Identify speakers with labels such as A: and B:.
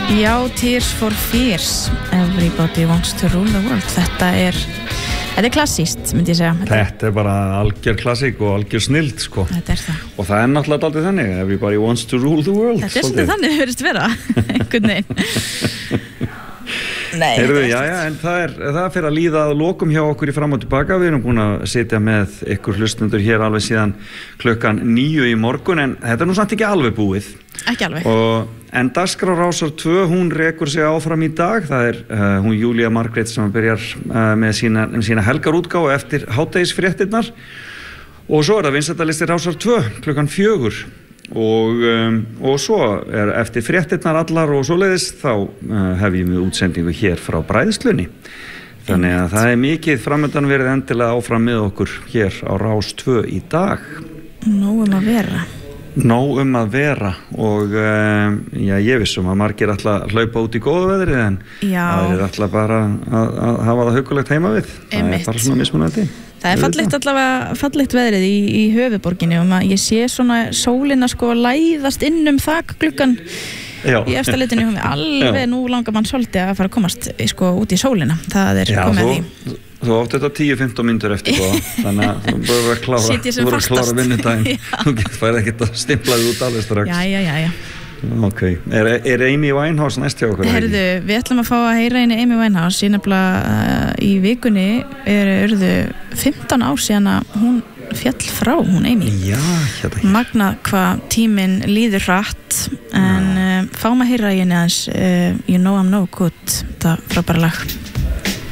A: Já, Tears for Fears, Everybody Wants to Rule the World. Þetta er klassískt, myndi ég segja.
B: Þetta er bara algjör klassík og algjör snilld, sko.
A: Þetta er það.
B: Og það er náttúrulega dálítið þannig, Everybody Wants to Rule the World.
A: Þetta er svolítið þannig, verðist vera, einhvern veginn. Nei.
B: Heyrðu, en það er fyrir að líða að lokum hjá okkur í fram og tilbaka. Við erum búin að sitja með ykkur hlustundur hér alveg síðan klukkan 9 í morgun, en þetta er nú samt ekki alveg búið.
A: Ekki alveg.
B: En dagskrá Rásar 2, hún rekur sig áfram í dag. Það er hún Júlía Margrét sem byrjar með sína helgarútgáfu eftir hádegisfréttirnar. Og svo er það vinsældalisti Rásar 2 klukkan 4. Og svo er eftir fréttirnar allar og svoleiðis þá hefjum við útsendingu hér frá Bræðslunni. Þannig að það er mikið framöndan verið endilega áfram með okkur hér á Rás 2 í dag.
A: Nóg að vera og ég vissum að margir ætla að hlaupa út í góðu veðri en það er ætla bara að hafa það huggulegt heima við. Það er bara svona mismunandi. Það er fallegt veðrið í höfuðborginni og ég sé svona sólina sko læðast inn þakgluggan í eftirlitinu. Alveg nú langar mann svolítið að fara að komast sko út í sólina. Það er komið því.
B: Þú átt þetta 10-15 mínútur eftir þannig að þú búið að klára vinnudaginn. Þú færði ekkert að stimla þig út alveg strax.
A: Já.
B: Ok, er Amy Winehouse næst hjá okkur?
A: Heyrðu, við ætlum að fá að heyra einu Amy Winehouse. Ég nefnilega í vikunni urðu 15 ár síðan að hún fjall frá, hún Amy.
B: Já,
A: magnað hvað tíminn líður hratt en fáum að heyra í henni aðeins You Know I'm No Good, það frábæra lag.